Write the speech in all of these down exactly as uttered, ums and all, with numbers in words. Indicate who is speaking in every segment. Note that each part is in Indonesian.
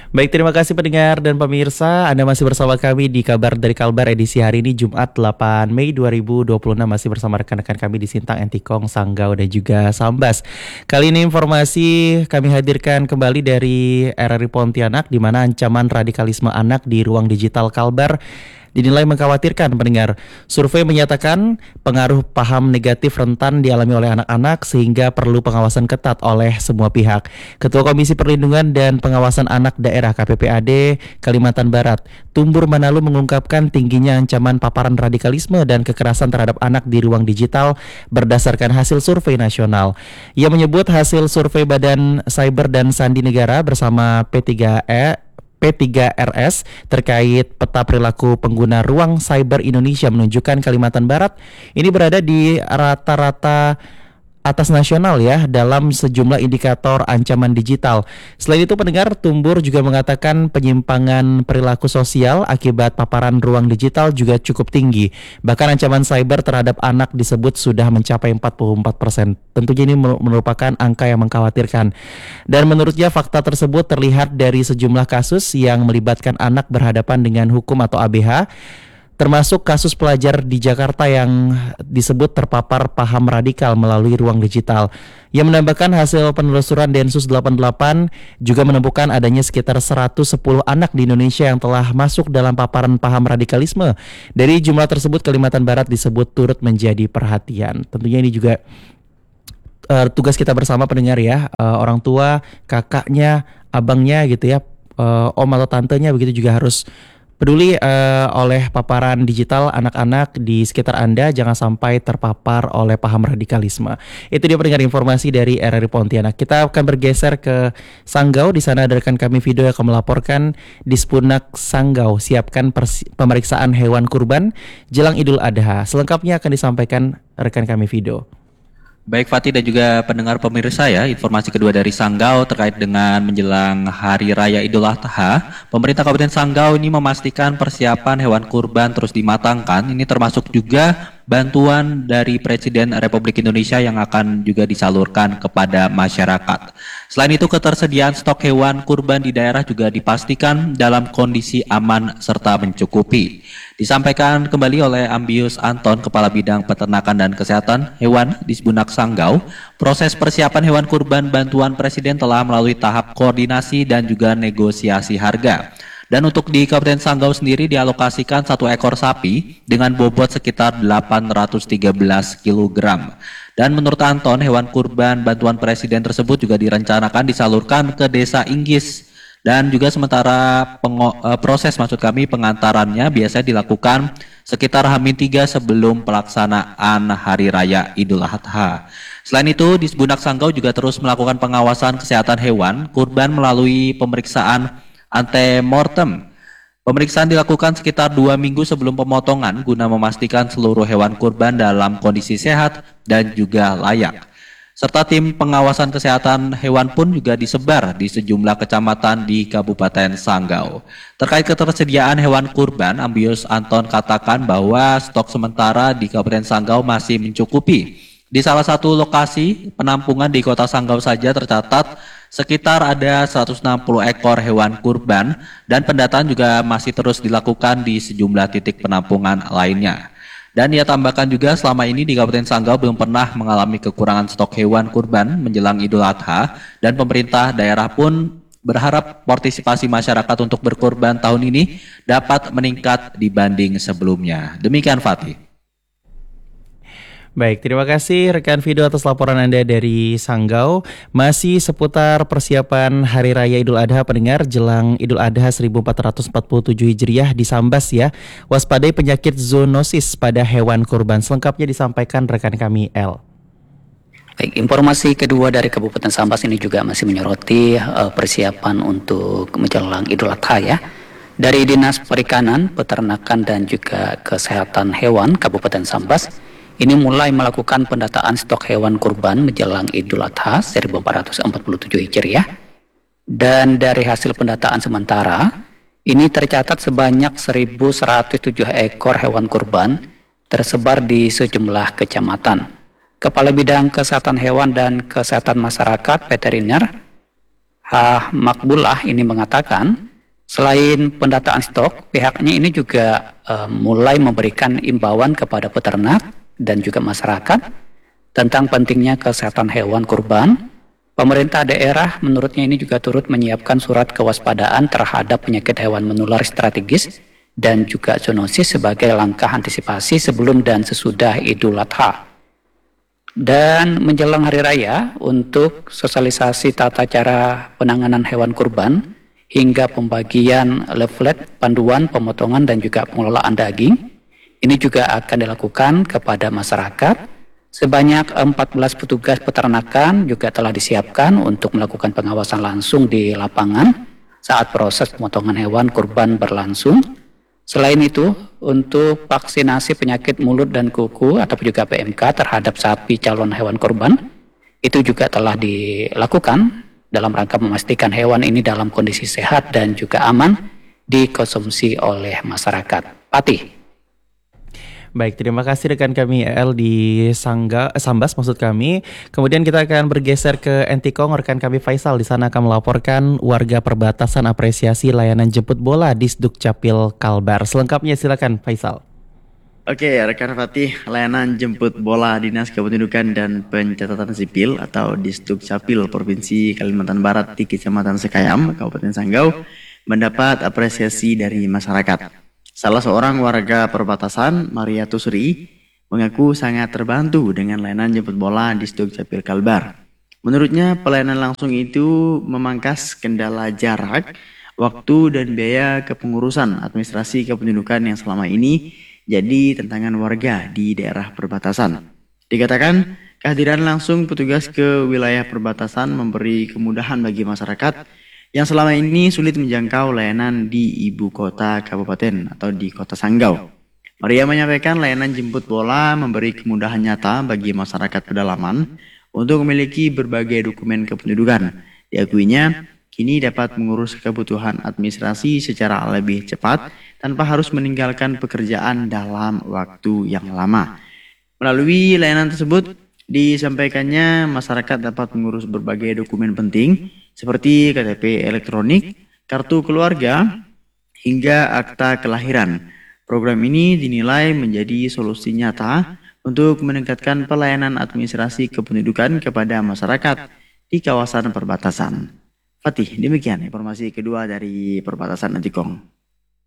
Speaker 1: Baik, terima kasih pendengar dan pemirsa. Anda masih bersama kami di Kabar dari Kalbar edisi hari ini Jumat delapan Mei dua ribu dua puluh enam, masih bersama rekan-rekan kami di Sintang, Entikong, Sanggau dan juga Sambas. Kali ini informasi kami hadirkan kembali dari R R I Pontianak, di mana ancaman radikalisme anak di ruang digital Kalbar dinilai mengkhawatirkan pendengar. Survei menyatakan pengaruh paham negatif rentan dialami oleh anak-anak sehingga perlu pengawasan ketat oleh semua pihak. Ketua Komisi Perlindungan dan Pengawasan Anak Daerah K P P A D Kalimantan Barat, Tumbur Manalu, mengungkapkan tingginya ancaman paparan radikalisme dan kekerasan terhadap anak di ruang digital berdasarkan hasil survei nasional. Ia menyebut hasil survei Badan Cyber dan Sandi Negara bersama P tiga E P tiga R S terkait peta perilaku pengguna ruang cyber Indonesia menunjukkan Kalimantan Barat ini berada di rata-rata atas nasional ya dalam sejumlah indikator ancaman digital. Selain itu, pendengar, Tumbur juga mengatakan penyimpangan perilaku sosial akibat paparan ruang digital juga cukup tinggi. Bahkan ancaman cyber terhadap anak disebut sudah mencapai empat puluh empat persen. Tentunya ini merupakan angka yang mengkhawatirkan. Dan menurutnya fakta tersebut terlihat dari sejumlah kasus yang melibatkan anak berhadapan dengan hukum atau A B H, termasuk kasus pelajar di Jakarta yang disebut terpapar paham radikal melalui ruang digital. Ia menambahkan hasil penelusuran Densus delapan puluh delapan juga menemukan adanya sekitar seratus sepuluh anak di Indonesia yang telah masuk dalam paparan paham radikalisme. Dari jumlah tersebut, Kalimantan Barat disebut turut menjadi perhatian. Tentunya ini juga uh, tugas kita bersama pendengar ya, uh, orang tua, kakaknya, abangnya gitu ya, uh, om atau tantenya begitu juga harus peduli uh, oleh paparan digital anak-anak di sekitar Anda, jangan sampai terpapar oleh paham radikalisme. Itu dia pendengar informasi dari R R I Pontianak. Kita akan bergeser ke Sanggau. Di sana ada rekan kami Video yang akan melaporkan di Spunak Sanggau siapkan persi- pemeriksaan hewan kurban jelang Idul Adha. Selengkapnya akan disampaikan rekan kami Video.
Speaker 2: Baik Fatih dan juga pendengar pemirsa ya, informasi kedua dari Sanggau terkait dengan menjelang Hari Raya Idul Adha. Pemerintah Kabupaten Sanggau ini memastikan persiapan hewan kurban terus dimatangkan. Ini termasuk juga bantuan dari Presiden Republik Indonesia yang akan juga disalurkan kepada masyarakat. Selain itu, ketersediaan stok hewan kurban di daerah juga dipastikan dalam kondisi aman serta mencukupi. Disampaikan kembali oleh Ambius Anton, Kepala Bidang Peternakan dan Kesehatan Hewan di Spunak Sanggau, proses persiapan hewan kurban bantuan Presiden telah melalui tahap koordinasi dan juga negosiasi harga. Dan untuk di Kabupaten Sanggau sendiri dialokasikan satu ekor sapi dengan bobot sekitar delapan ratus tiga belas kilogram. Dan menurut Anton, hewan kurban bantuan Presiden tersebut juga direncanakan disalurkan ke Desa Inggis. Dan juga sementara pengo- proses maksud kami pengantarannya biasa dilakukan sekitar H tiga sebelum pelaksanaan Hari Raya Idul Adha. Selain itu, di Spunak Sanggau juga terus melakukan pengawasan kesehatan hewan kurban melalui pemeriksaan antemortem. Pemeriksaan dilakukan sekitar dua minggu sebelum pemotongan guna memastikan seluruh hewan kurban dalam kondisi sehat dan juga layak. Serta tim pengawasan kesehatan hewan pun juga disebar di sejumlah kecamatan di Kabupaten Sanggau. Terkait ketersediaan hewan kurban, Ambius Anton katakan bahwa stok sementara di Kabupaten Sanggau masih mencukupi. Di salah satu lokasi penampungan di Kota Sanggau saja tercatat sekitar ada seratus enam puluh ekor hewan kurban dan pendataan juga masih terus dilakukan di sejumlah titik penampungan lainnya. Dan ia tambahkan juga selama ini di Kabupaten Sanggau belum pernah mengalami kekurangan stok hewan kurban menjelang Idul Adha, dan pemerintah daerah pun berharap partisipasi masyarakat untuk berkurban tahun ini dapat meningkat dibanding sebelumnya. Demikian Fatih.
Speaker 1: Baik, terima kasih rekan Video atas laporan Anda dari Sanggau. Masih seputar persiapan Hari Raya Idul Adha pendengar jelang Idul Adha seribu empat ratus empat puluh tujuh Hijriah di Sambas ya. Waspadai penyakit zoonosis pada hewan kurban. Selengkapnya disampaikan rekan kami L.
Speaker 3: Baik, informasi kedua dari Kabupaten Sambas ini juga masih menyoroti uh, persiapan untuk menjelang Idul Adha ya. Dari Dinas Perikanan, Peternakan dan juga Kesehatan Hewan Kabupaten Sambas ini mulai melakukan pendataan stok hewan kurban menjelang Idul Adha seribu empat ratus empat puluh tujuh Hijriah. Dan dari hasil pendataan sementara, ini tercatat sebanyak seribu seratus tujuh ekor hewan kurban tersebar di sejumlah kecamatan. Kepala Bidang Kesehatan Hewan dan Kesehatan Masyarakat Veteriner H. Makbulah ini mengatakan, selain pendataan stok, pihaknya ini juga uh, mulai memberikan imbauan kepada peternak dan juga masyarakat tentang pentingnya kesehatan hewan kurban. Pemerintah daerah menurutnya ini juga turut menyiapkan surat kewaspadaan terhadap penyakit hewan menular strategis dan juga zoonosis sebagai langkah antisipasi sebelum dan sesudah Idul Adha. Dan menjelang hari raya, untuk sosialisasi tata cara penanganan hewan kurban hingga pembagian leaflet panduan pemotongan dan juga pengelolaan daging, ini juga akan dilakukan kepada masyarakat. Sebanyak empat belas petugas peternakan juga telah disiapkan untuk melakukan pengawasan langsung di lapangan saat proses pemotongan hewan kurban berlangsung. Selain itu, untuk vaksinasi penyakit mulut dan kuku atau juga P M K terhadap sapi calon hewan kurban, itu juga telah dilakukan dalam rangka memastikan hewan ini dalam kondisi sehat dan juga aman dikonsumsi oleh masyarakat. Patih.
Speaker 1: Baik, terima kasih rekan kami E L di Sangga, eh, Sambas maksud kami. Kemudian kita akan bergeser ke Entikong, rekan kami Faisal di sana akan melaporkan warga perbatasan apresiasi layanan jemput bola di Sdukcapil Kalbar. Selengkapnya silakan Faisal.
Speaker 4: Oke, rekan Fatih, layanan jemput bola Dinas Kependudukan dan Pencatatan Sipil atau Disdukcapil Provinsi Kalimantan Barat di Kecamatan Sekayam, Kabupaten Sanggau, mendapat apresiasi dari masyarakat. Salah seorang warga perbatasan, Maria Tusri, mengaku sangat terbantu dengan layanan jemput bola di Sdukcapil Kalbar. Menurutnya, pelayanan langsung itu memangkas kendala jarak, waktu, dan biaya kepengurusan administrasi kependudukan yang selama ini jadi tantangan warga di daerah perbatasan. Dikatakan, kehadiran langsung petugas ke wilayah perbatasan memberi kemudahan bagi masyarakat yang selama ini sulit menjangkau layanan di ibu kota kabupaten atau di kota Sanggau. Maria menyampaikan layanan jemput bola memberi kemudahan nyata bagi masyarakat pedalaman untuk memiliki berbagai dokumen kependudukan. Diakuinya, kini dapat mengurus kebutuhan administrasi secara lebih cepat tanpa harus meninggalkan pekerjaan dalam waktu yang lama. Melalui layanan tersebut, disampaikannya masyarakat dapat mengurus berbagai dokumen penting seperti K T P elektronik, kartu keluarga, hingga akta kelahiran. Program ini dinilai menjadi solusi nyata untuk meningkatkan pelayanan administrasi kependudukan kepada masyarakat di kawasan perbatasan. Fatih, demikian informasi kedua dari perbatasan Entikong.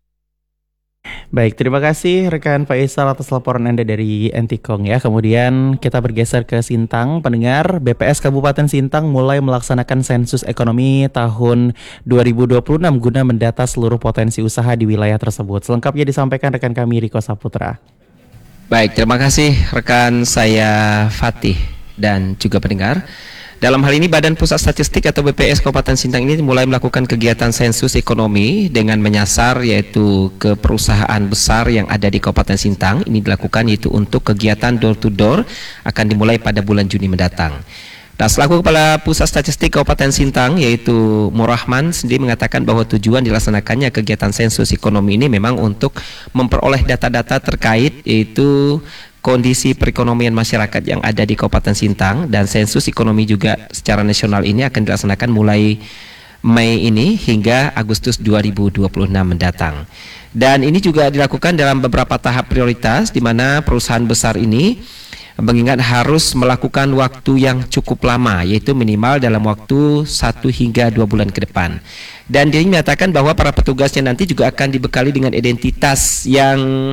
Speaker 1: Baik, terima kasih rekan Faisal atas laporan Anda dari Entikong ya. Kemudian kita bergeser ke Sintang. Pendengar, B P S Kabupaten Sintang mulai melaksanakan sensus ekonomi tahun dua ribu dua puluh enam guna mendata seluruh potensi usaha di wilayah tersebut. Selengkapnya disampaikan rekan kami Riko Saputra.
Speaker 5: Baik, terima kasih rekan saya Fatih dan juga pendengar. Dalam hal ini Badan Pusat Statistik atau B P S Kabupaten Sintang ini mulai melakukan kegiatan sensus ekonomi dengan menyasar yaitu ke perusahaan besar yang ada di Kabupaten Sintang. Ini dilakukan yaitu untuk kegiatan door to door akan dimulai pada bulan Juni mendatang. Nah, selaku Kepala Pusat Statistik Kabupaten Sintang yaitu Murahman sendiri mengatakan bahwa tujuan dilaksanakannya kegiatan sensus ekonomi ini memang untuk memperoleh data-data terkait yaitu kondisi perekonomian masyarakat yang ada di Kabupaten Sintang, dan sensus ekonomi juga secara nasional ini akan dilaksanakan mulai Mei ini hingga Agustus dua ribu dua puluh enam mendatang. Dan ini juga dilakukan dalam beberapa tahap prioritas di mana perusahaan besar ini mengingat harus melakukan waktu yang cukup lama, yaitu minimal dalam waktu satu hingga dua bulan ke depan. Dan dia menyatakan bahwa para petugasnya nanti juga akan dibekali dengan identitas yang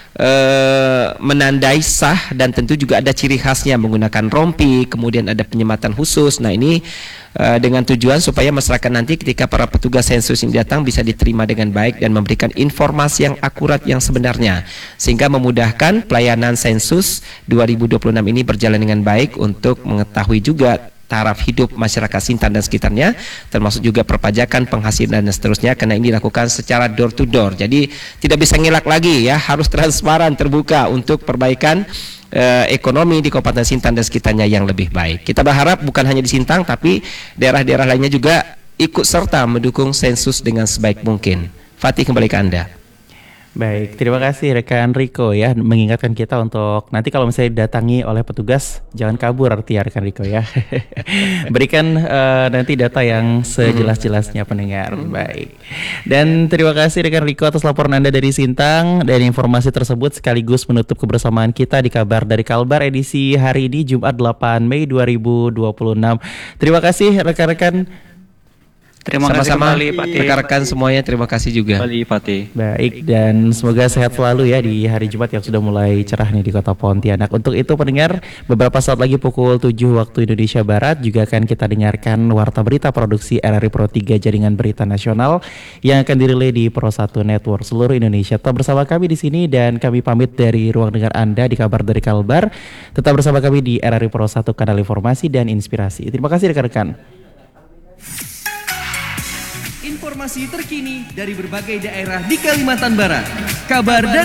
Speaker 5: Uh, menandai sah, dan tentu juga ada ciri khasnya menggunakan rompi, kemudian ada penyematan khusus. Nah ini uh, dengan tujuan supaya masyarakat nanti ketika para petugas sensus ini datang bisa diterima dengan baik dan memberikan informasi yang akurat yang sebenarnya, sehingga memudahkan pelayanan sensus dua ribu dua puluh enam ini berjalan dengan baik untuk mengetahui juga taraf hidup masyarakat Sintang dan sekitarnya, termasuk juga perpajakan, penghasilan dan seterusnya, karena ini dilakukan secara door to door. Jadi tidak bisa ngelak lagi ya, harus transparan, terbuka untuk perbaikan eh, ekonomi di Kabupaten Sintang dan sekitarnya yang lebih baik. Kita berharap bukan hanya di Sintang tapi daerah-daerah lainnya juga ikut serta mendukung sensus dengan sebaik mungkin. Fatih, kembali ke Anda.
Speaker 1: Baik, terima kasih rekan Riko ya mengingatkan kita untuk nanti kalau misalnya didatangi oleh petugas jangan kabur artinya rekan Riko ya. Berikan uh, nanti data yang sejelas-jelasnya pendengar. Baik. Dan terima kasih rekan Riko atas laporan Anda dari Sintang dan informasi tersebut sekaligus menutup kebersamaan kita di Kabar dari Kalbar edisi hari ini Jumat delapan Mei dua ribu dua puluh enam. Terima kasih rekan-rekan.
Speaker 3: Terima kasih
Speaker 5: Sama-sama
Speaker 3: kembali, Pak Ti.
Speaker 5: rekan-rekan semuanya, terima kasih juga.
Speaker 2: Kembali Fatih.
Speaker 1: Baik, dan semoga sehat selalu ya di hari Jumat yang sudah mulai cerah nih di kota Pontianak. Untuk itu pendengar, beberapa saat lagi pukul tujuh waktu Indonesia Barat juga akan kita dengarkan Warta Berita Produksi R R I Pro tiga Jaringan Berita Nasional yang akan dirilai di Pro satu Network seluruh Indonesia. Tetap bersama kami di sini dan kami pamit dari ruang dengar Anda di Kabar dari Kalbar. Tetap bersama kami di R R I Pro satu Kanal Informasi dan Inspirasi. Terima kasih rekan-rekan.
Speaker 6: Informasi terkini dari berbagai daerah di Kalimantan Barat. Kabar dari